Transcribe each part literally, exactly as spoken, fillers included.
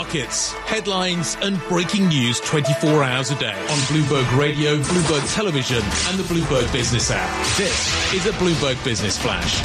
markets, headlines and breaking news twenty-four hours a day on Bloomberg Radio, Bloomberg Television and the Bloomberg Business app. This is a Bloomberg Business Flash.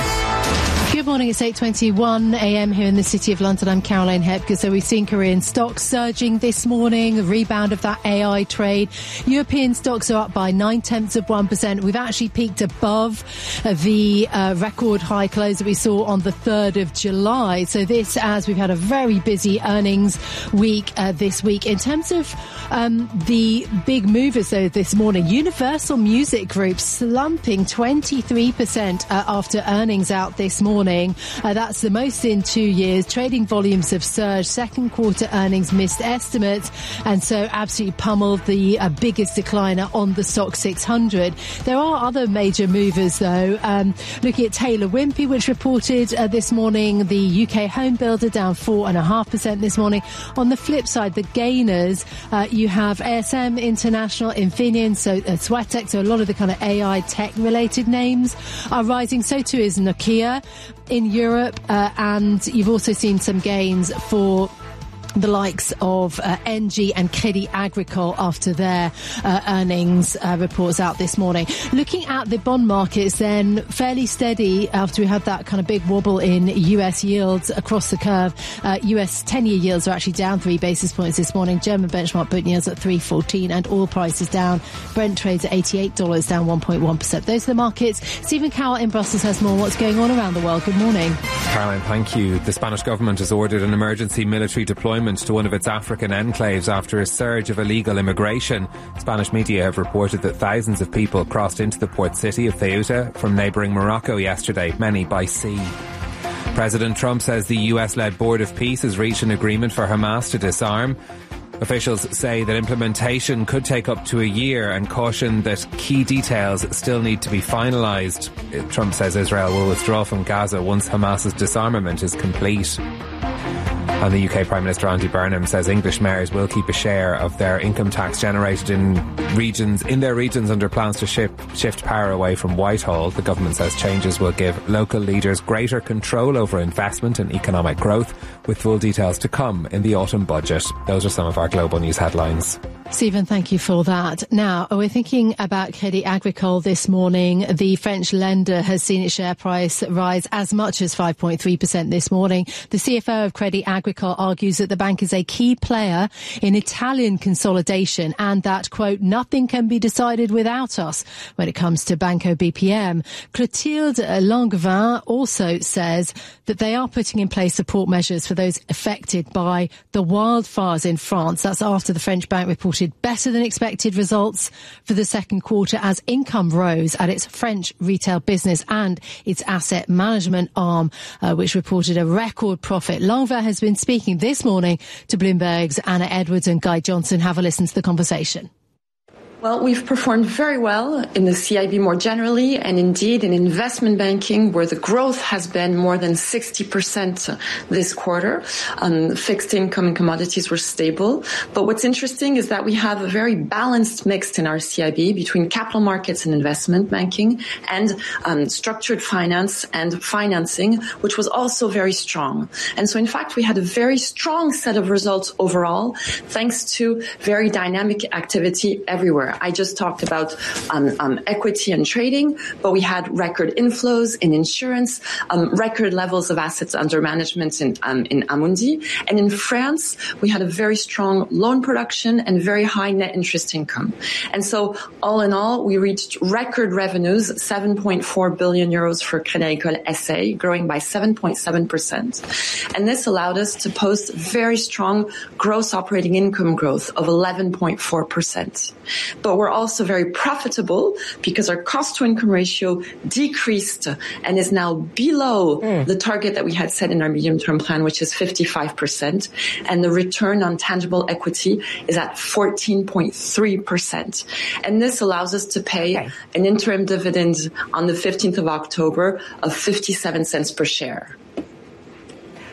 Good morning, it's eight twenty-one a m here in the City of London. I'm Caroline Hepker. So we've seen Korean stocks surging this morning, a rebound of that A I trade. European stocks are up by nine-tenths of one percent. We've actually peaked above uh, the uh, record high close that we saw on the third of July. So this, as we've had a very busy earnings week uh, this week. In terms of um, the big movers, though, this morning, Universal Music Group slumping twenty-three percent uh, after earnings out this morning. Uh, that's the most in two years. Trading volumes have surged. Second quarter earnings missed estimates, and so absolutely pummeled, the uh, biggest decliner on the Stoxx six hundred. There are other major movers, though. Um, looking at Taylor Wimpey, which reported uh, this morning, the U K home builder down four and a half percent this morning. On the flip side, the gainers, uh, you have A S M International, Infineon, so uh, Sweatec, so a lot of the kind of A I tech related names are rising. So too is Nokia in Europe, uh, and you've also seen some gains for the likes of uh, N G and Crédit Agricole after their uh, earnings uh, reports out this morning. Looking at the bond markets, then, fairly steady after we had that kind of big wobble in U S yields across the curve. Uh, U S ten-year yields are actually down three basis points this morning. German benchmark Bund yields at three fourteen, and oil prices down. Brent trades at eighty-eight dollars, down one point one percent. Those are the markets. Stephen Cowell in Brussels has more. What's going on around the world? Good morning. Caroline, thank you. The Spanish government has ordered an emergency military deployment to one of its African enclaves after a surge of illegal immigration. Spanish media have reported that thousands of people crossed into the port city of Ceuta from neighbouring Morocco yesterday, many by sea. President Trump says the U S-led Board of Peace has reached an agreement for Hamas to disarm. Officials say that implementation could take up to a year and caution that key details still need to be finalised. Trump says Israel will withdraw from Gaza once Hamas's disarmament is complete. And the U K Prime Minister Andy Burnham says English mayors will keep a share of their income tax generated in regions in their regions under plans to ship, shift power away from Whitehall. The government says changes will give local leaders greater control over investment and economic growth, with full details to come in the autumn budget. Those are some of our global news headlines. Stephen, thank you for that. Now, we're thinking about Crédit Agricole this morning. The French lender has seen its share price rise as much as five point three percent this morning. The C F O of Crédit Agricole argues that the bank is a key player in Italian consolidation and that, quote, nothing can be decided without us when it comes to Banco B P M. Clotilde Langevin also says that they are putting in place support measures for those affected by the wildfires in France. That's after the French bank reported better than expected results for the second quarter as income rose at its French retail business and its asset management arm, uh, which reported a record profit. Langevin has been speaking this morning to Bloomberg's Anna Edwards and Guy Johnson. Have a listen to the conversation. Well, we've performed very well in the C I B more generally, and indeed in investment banking, where the growth has been more than sixty percent this quarter. Um, fixed income and commodities were stable. But what's interesting is that we have a very balanced mix in our C I B between capital markets and investment banking and um, structured finance and financing, which was also very strong. And so, in fact, we had a very strong set of results overall, thanks to very dynamic activity everywhere. I just talked about um, um, equity and trading, but we had record inflows in insurance, um, record levels of assets under management in, um, in Amundi. And in France, we had a very strong loan production and very high net interest income. And so all in all, we reached record revenues, seven point four billion euros for Crédit Agricole S A, growing by seven point seven percent. And this allowed us to post very strong gross operating income growth of eleven point four percent. But we're also very profitable because our cost-to-income ratio decreased and is now below mm. the target that we had set in our medium-term plan, which is fifty-five percent. And the return on tangible equity is at fourteen point three percent. And this allows us to pay okay. an interim dividend on the fifteenth of October of fifty-seven cents per share.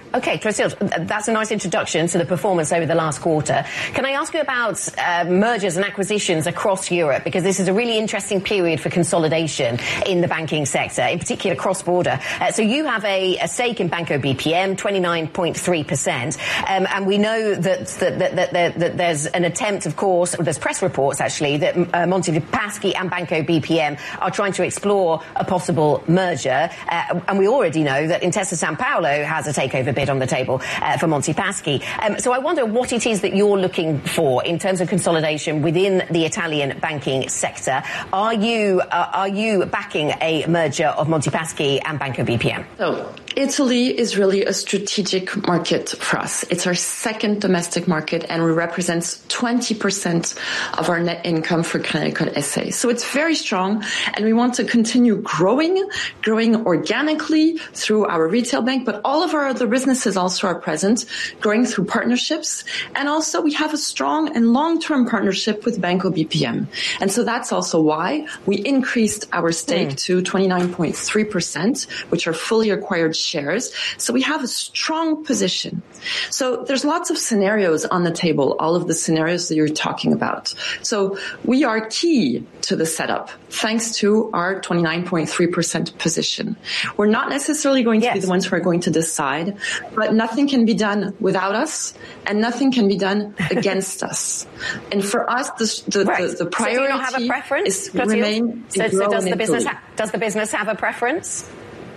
OK, Clotilde, that's a nice introduction to the performance over the last quarter. Can I ask you about uh, mergers and acquisitions across Europe? Because this is a really interesting period for consolidation in the banking sector, in particular cross-border. Uh, so you have a, a stake in Banco B P M, twenty-nine point three percent. Um, and we know that, that, that, that, that, that there's an attempt, of course, there's press reports, actually, that uh, Monte dei Paschi and Banco B P M are trying to explore a possible merger. Uh, and we already know that Intesa Sanpaolo has a takeover bid on the table uh, for Monte Paschi. Um, so I wonder what it is that you're looking for in terms of consolidation within the Italian banking sector. Are you uh, are you backing a merger of Monte Paschi and Banco B P M? So Italy is really a strategic market for us. It's our second domestic market, and it represents twenty percent of our net income for Crédit Agricole S A. So it's very strong, and we want to continue growing, growing organically through our retail bank, but all of our other businesses also are present, growing through partnerships. And also we have a strong and long-term partnership with Banco B P M. And so that's also why we increased our stake mm. to twenty-nine point three percent, which are fully acquired shares. So we have a strong position. So there's lots of scenarios on the table, all of the scenarios that you're talking about. So we are key to the setup, thanks to our twenty-nine point three percent position. We're not necessarily going to yes. be the ones who are going to decide, but nothing can be done without us, and nothing can be done against us. And for us, the, the, right. the, the priority so do you not have a preference, is to remain so, so does the business Italy. ha- does the business have a preference?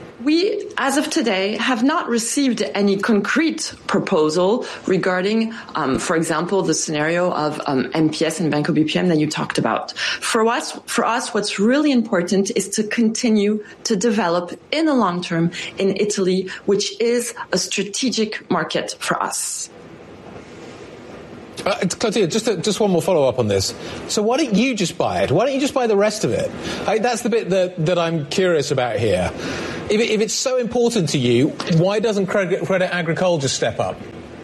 We, as of today, have not received any concrete proposal regarding, um, for example, the scenario of um, M P S and Banco B P M that you talked about. For us, for us, what's really important is to continue to develop in the long term in Italy, which is a strategic market for us. Uh, Clotilde, just a, just one more follow-up on this. So why don't you just buy it? Why don't you just buy the rest of it? I, that's the bit that, that I'm curious about here. If, it, if it's so important to you, why doesn't Credit, Credit Agricole just step up?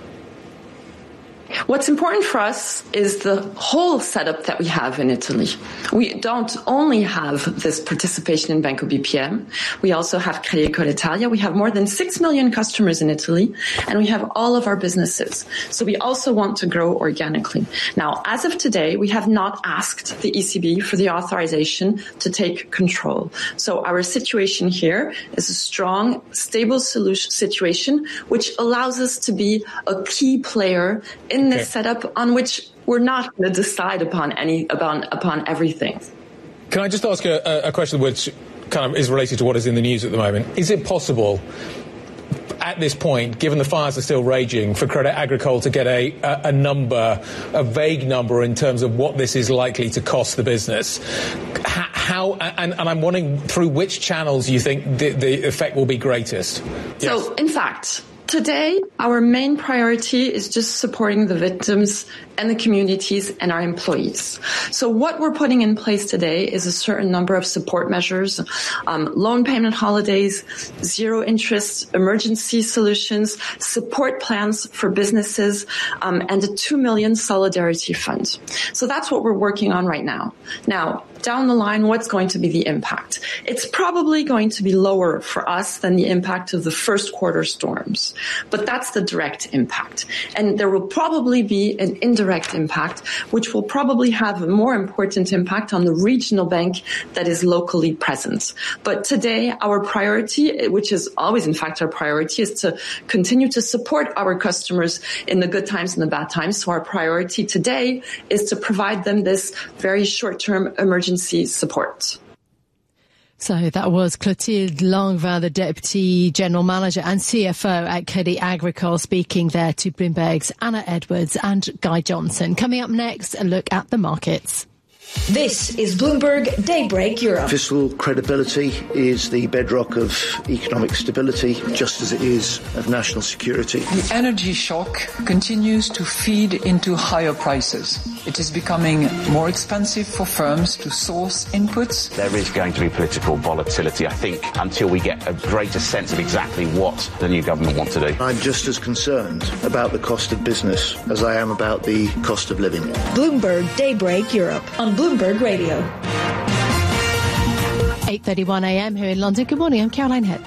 What's important for us is the whole setup that we have in Italy. We don't only have this participation in Banco B P M. We also have Crédit Agricole Italia. We have more than six million customers in Italy, and we have all of our businesses. So we also want to grow organically. Now, as of today, we have not asked the E C B for the authorization to take control. So our situation here is a strong, stable solution situation, which allows us to be a key player in in this okay. setup on which we're not going to decide upon any upon upon everything. Can I just ask a, a question which kind of is related to what is in the news at the moment? Is it possible, at this point, given the fires are still raging, for Crédit Agricole to get a, a, a number, a vague number in terms of what this is likely to cost the business? How, how and, and I'm wondering through which channels you think the, the effect will be greatest? Yes. So, in fact, today, our main priority is just supporting the victims and the communities and our employees. So what we're putting in place today is a certain number of support measures, um, loan payment holidays, zero interest emergency solutions, support plans for businesses, um, and a two million solidarity fund. So that's what we're working on right now. Now, down the line, what's going to be the impact? It's probably going to be lower for us than the impact of the first quarter storms, but that's the direct impact. And there will probably be an indirect impact, which will probably have a more important impact on the regional bank that is locally present. But today, our priority, which is always in fact our priority, is to continue to support our customers in the good times and the bad times. So our priority today is to provide them this very short-term emergency support. So that was Clotilde Langevin, the Deputy General Manager and C F O at Crédit Agricole, speaking there to Bloomberg's Anna Edwards and Guy Johnson. Coming up next, a look at the markets. This is Bloomberg Daybreak Europe. Fiscal credibility is the bedrock of economic stability, just as it is of national security. The energy shock continues to feed into higher prices. It is becoming more expensive for firms to source inputs. There is going to be political volatility, I think, until we get a greater sense of exactly what the new government wants to do. I'm just as concerned about the cost of business as I am about the cost of living. Bloomberg Daybreak Europe on Bloomberg Radio. eight thirty-one a m here in London. Good morning, I'm Caroline Hepker.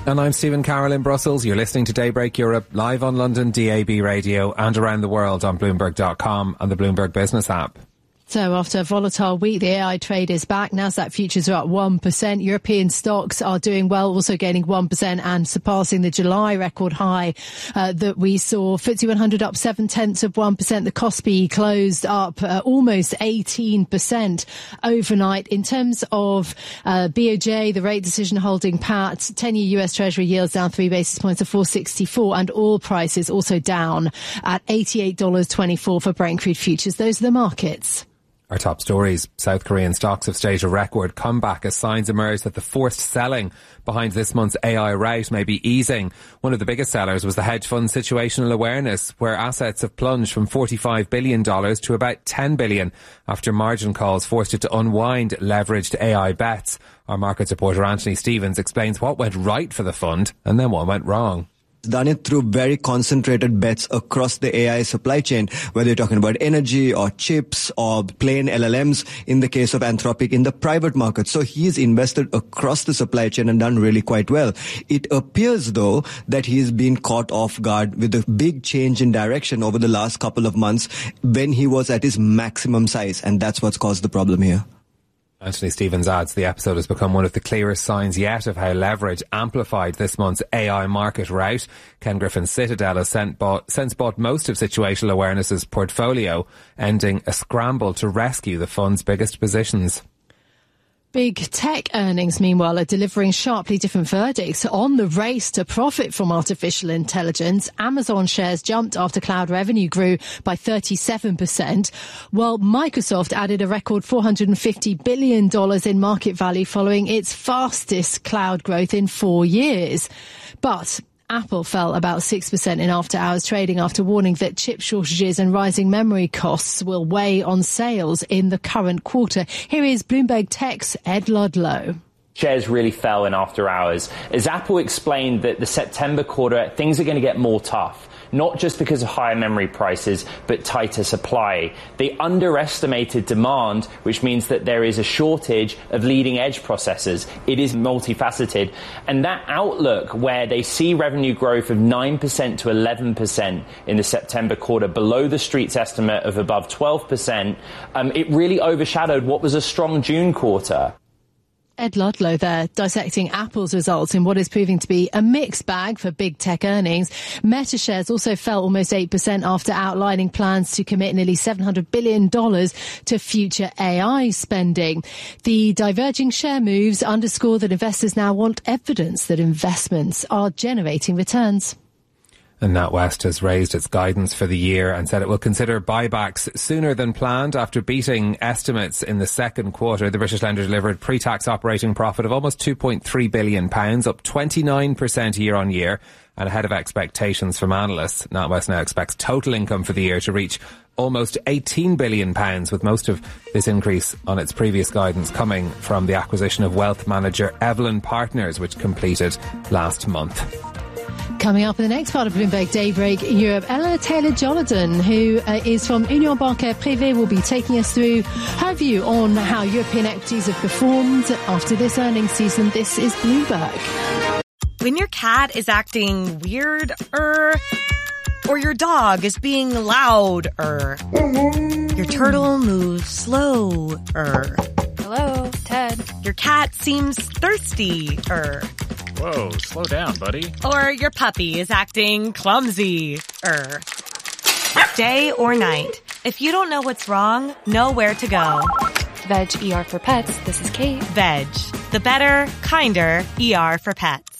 And I'm Stephen Carroll in Brussels. You're listening to Daybreak Europe live on London D A B radio and around the world on Bloomberg dot com and the Bloomberg Business app. So after a volatile week, the A I trade is back. Nasdaq futures are up one percent. European stocks are doing well, also gaining one percent and surpassing the July record high uh, that we saw. F T S E one hundred up seven tenths of one percent. The Kospi closed up uh, almost eighteen percent overnight. In terms of uh, B O J, the rate decision holding pat. ten-year U S Treasury yields down three basis points to four sixty-four, and oil prices also down at eighty-eight dollars twenty-four for Brent crude futures. Those are the markets. Our top stories. South Korean stocks have staged a record comeback as signs emerge that the forced selling behind this month's A I rout may be easing. One of the biggest sellers was the hedge fund Situational Awareness, where assets have plunged from forty-five billion dollars to about ten billion dollars after margin calls forced it to unwind leveraged A I bets. Our markets reporter Anthony Stevens explains what went right for the fund and then what went wrong. Done it through very concentrated bets across the A I supply chain, whether you're talking about energy or chips or plain L L Ms in the case of Anthropic in the private market. So he's invested across the supply chain and done really quite well. It appears, though, that he's been caught off guard with a big change in direction over the last couple of months when he was at his maximum size. And that's what's caused the problem here. Anthony Stevens adds the episode has become one of the clearest signs yet of how leverage amplified this month's A I market rout. Ken Griffin's Citadel has since bought, since bought most of Situational Awareness's portfolio, ending a scramble to rescue the fund's biggest positions. Big tech earnings, meanwhile, are delivering sharply different verdicts on the race to profit from artificial intelligence. Amazon shares jumped after cloud revenue grew by thirty-seven percent, while Microsoft added a record four hundred fifty billion dollars in market value following its fastest cloud growth in four years. But Apple fell about six percent in after-hours trading after warning that chip shortages and rising memory costs will weigh on sales in the current quarter. Here is Bloomberg Tech's Ed Ludlow. Shares really fell in after hours as Apple explained that the September quarter, things are going to get more tough. Not just because of higher memory prices, but tighter supply. They underestimated demand, which means that there is a shortage of leading edge processors. It is multifaceted. And that outlook where they see revenue growth of nine percent to eleven percent in the September quarter, below the street's estimate of above twelve percent, um, it really overshadowed what was a strong June quarter. Ed Ludlow there, dissecting Apple's results in what is proving to be a mixed bag for big tech earnings. Meta shares also fell almost eight percent after outlining plans to commit nearly seven hundred billion dollars to future A I spending. The diverging share moves underscore that investors now want evidence that investments are generating returns. And NatWest has raised its guidance for the year and said it will consider buybacks sooner than planned after beating estimates in the second quarter. The British lender delivered pre-tax operating profit of almost two point three billion pounds, up twenty-nine percent year on year and ahead of expectations from analysts. NatWest now expects total income for the year to reach almost eighteen billion pounds, with most of this increase on its previous guidance coming from the acquisition of wealth manager Evelyn Partners, which completed last month. Coming up in the next part of Bloomberg Daybreak Europe, Ella Taylor-Jolliden, who uh, is from Union Bancaire Privée, will be taking us through her view on how European equities have performed after this earnings season. This is Bloomberg. When your cat is acting weird, er, or your dog is being loud, er, your turtle moves slow, er. Hello, Ted. Your cat seems thirsty, er. Whoa, slow down, buddy. Or your puppy is acting clumsy, er. Day or night, if you don't know what's wrong, know where to go. Veg E R for Pets, this is Kate. Veg, the better, kinder E R for pets.